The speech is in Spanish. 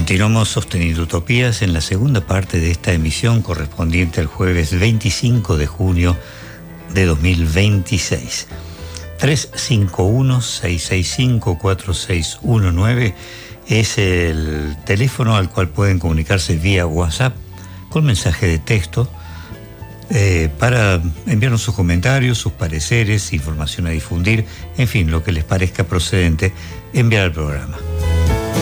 Continuamos sosteniendo utopías en la segunda parte de esta emisión correspondiente al jueves 25 de junio de 2026. 351-665-4619 es el teléfono al cual pueden comunicarse vía WhatsApp con mensaje de texto para enviarnos sus comentarios, sus pareceres, información a difundir, en fin, lo que les parezca procedente enviar al programa.